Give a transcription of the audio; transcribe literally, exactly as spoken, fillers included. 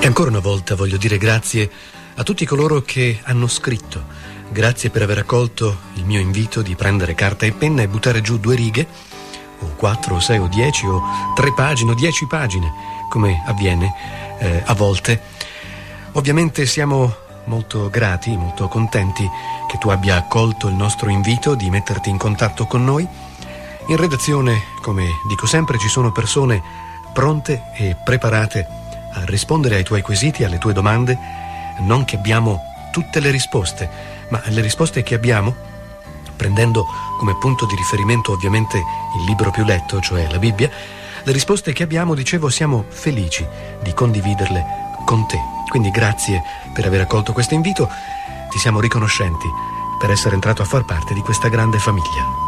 E ancora una volta voglio dire grazie a tutti coloro che hanno scritto. Grazie per aver accolto il mio invito di prendere carta e penna e buttare giù due righe, o quattro, o sei, o dieci, o tre pagine, o dieci pagine, come avviene eh, a volte. Ovviamente siamo molto grati, molto contenti che tu abbia accolto il nostro invito di metterti in contatto con noi. In redazione, come dico sempre, ci sono persone pronte e preparate a rispondere ai tuoi quesiti, alle tue domande. Non che abbiamo tutte le risposte, ma le risposte che abbiamo, prendendo come punto di riferimento ovviamente il libro più letto, cioè la Bibbia, le risposte che abbiamo, dicevo, siamo felici di condividerle con te. Quindi grazie per aver accolto questo invito, ti siamo riconoscenti per essere entrato a far parte di questa grande famiglia.